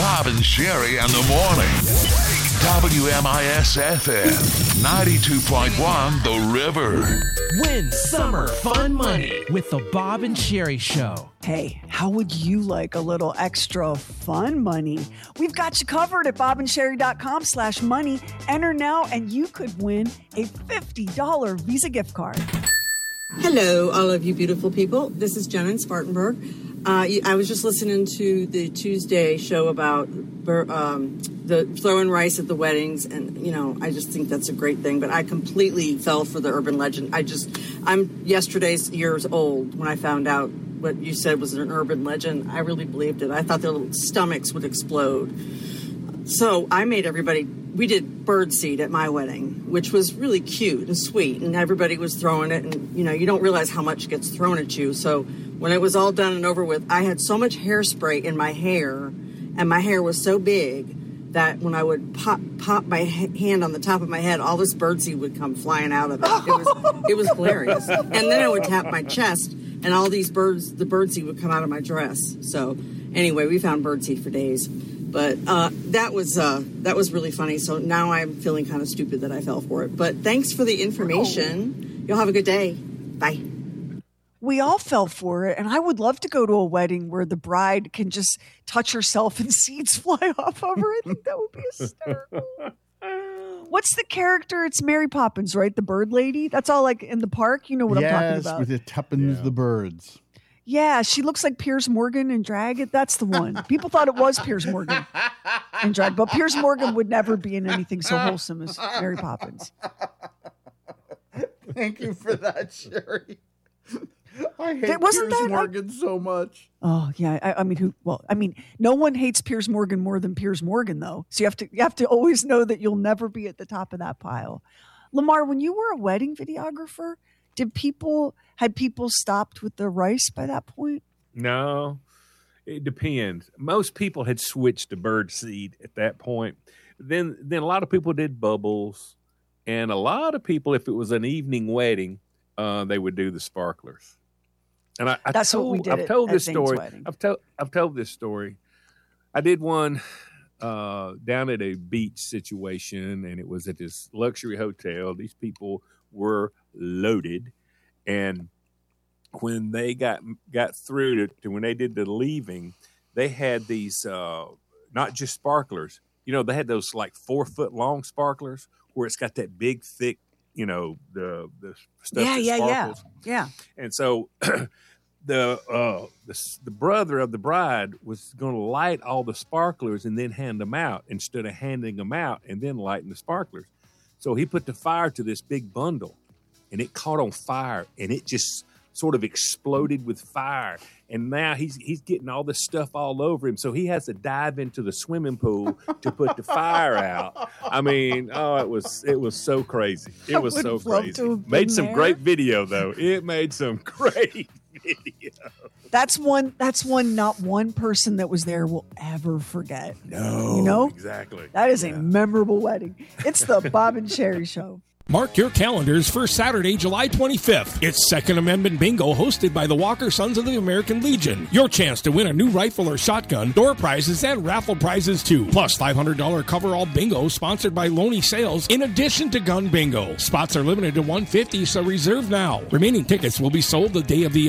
Bob and Sherry in the morning. WMIS-FM 92.1 The River. Win summer fun money with the Bob and Sherry Show. Hey, how would you like a little extra fun money? We've got you covered at bobandsherry.com/money. Enter now and you could win a $50 Visa gift card. Hello, all of you beautiful people. This is Jen in Spartanburg. I was just listening to the Tuesday show about the throwing rice at the weddings, and, you know, I just think that's a great thing, but I completely fell for the urban legend. I'm yesterday's years old when I found out what you said was an urban legend. I really believed it. I thought their little stomachs would explode. So I made we did birdseed at my wedding, which was really cute and sweet, and everybody was throwing it, and, you know, you don't realize how much gets thrown at you. So when it was all done and over with, I had so much hairspray in my hair, and my hair was so big that when I would pop my hand on the top of my head, all this birdseed would come flying out of it. It was hilarious. And then I would tap my chest, and all these the birdseed would come out of my dress. So anyway, we found birdseed for days. But that was really funny. So now I'm feeling kind of stupid that I fell for it. But thanks for the information. You'll have a good day. Bye. We all fell for it, and I would love to go to a wedding where the bride can just touch herself and seeds fly off of her. I think that would be hysterical. What's the character? It's Mary Poppins, right? The bird lady? That's all like in the park? You know what I'm talking about. Yes, with the Tuppence the birds. Yeah, she looks like Piers Morgan in drag. That's the one. People thought it was Piers Morgan in drag, but Piers Morgan would never be in anything so wholesome as Mary Poppins. Thank you for that, Sherry. I hate Piers Morgan so much. Oh yeah, I mean, no one hates Piers Morgan more than Piers Morgan, though. So you have to always know that you'll never be at the top of that pile. Lamar, when you were a wedding videographer, had people stopped with the rice by that point? No, it depends. Most people had switched to bird seed at that point. Then a lot of people did bubbles, and a lot of people, if it was an evening wedding, they would do the sparklers. And I've told this story. I've told this story. I did one down at a beach situation, and it was at this luxury hotel. These people were loaded, and when they got through to when they did the leaving, they had these not just sparklers. You know, they had those like 4 foot long sparklers where it's got that big, thick, you know, the stuff that sparkles. Yeah. And so the brother of the bride was going to light all the sparklers and then hand them out instead of handing them out and then lighting the sparklers. So he put the fire to this big bundle, and it caught on fire, and it just sort of exploded with fire. And now he's getting all this stuff all over him. So he has to dive into the swimming pool to put the fire out. I mean, it was so crazy. It was so crazy. Made some great video though. It made some great video. That's one not one person that was there will ever forget. No. You know? Exactly. That is a memorable wedding. It's the Bob and Sherry Show. Mark your calendars for Saturday, July 25th. It's Second Amendment Bingo hosted by the Walker Sons of the American Legion. Your chance to win a new rifle or shotgun, door prizes, and raffle prizes too. Plus $500 coverall bingo sponsored by Loney Sales in addition to gun bingo. Spots are limited to 150, so reserve now. Remaining tickets will be sold the day of the